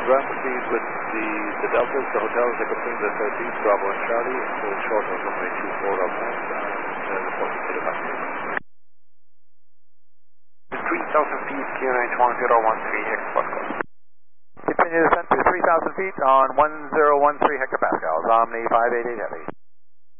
Ground proceed with the Deltas, the hotels, they between the 13th, Bravo and Charlie, until short of runway 24 of that, and report to the back. 3,000 feet, QNH 1013 hectopascals. Continue descent to 3,000 feet on 1013 hectopascals, Omni 588 Heavy.